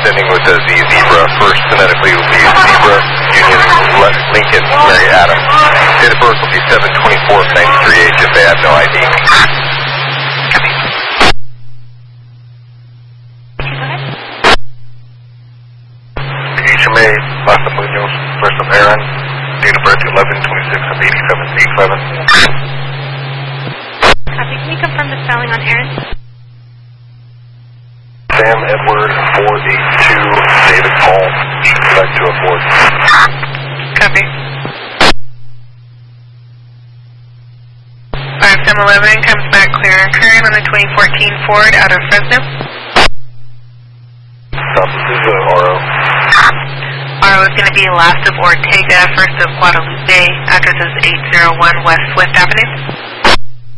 descending with a Z Zebra. First phonetically will be Zebra, Union, Lincoln, Mary Adams. Date of birth will be 7/24/93 if they have no ID. HMA, last of Munoz, first of Aaron. Date of birth 11/26/87, 87. Copy. Can you confirm the spelling on Aaron? Sam Edward 482 David Paul. Back to a Ford. Copy. 5711 comes back clear and current on the 2014 Ford out of Fresno. This is RO. RO is going to be last of Ortega, first of Guadalupe. Address is 801 West Swift Avenue.